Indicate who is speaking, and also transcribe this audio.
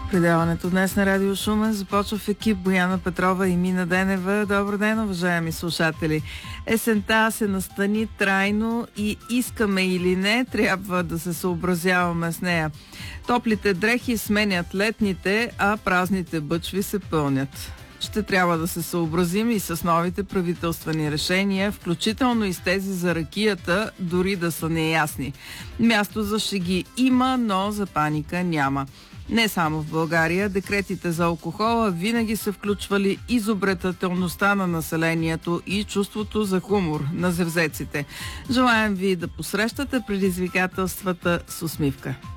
Speaker 1: Предаването днес на Радио Шумен започва в екип Бояна Петрова и Мина Денева. Добър ден, уважаеми слушатели! Есента се настани трайно и искаме или не, трябва да се съобразяваме с нея. Топлите дрехи сменят летните, а празните бъчви се пълнят. Ще трябва да се съобразим и с новите правителствени решения, включително и с тези за ракията, дори да са неясни. Място за шеги има, но за паника няма. Не само в България, декретите за алкохола винаги са включвали изобретателността на населението и чувството за хумор на зевзеците. Желаем ви да посрещате предизвикателствата с усмивка.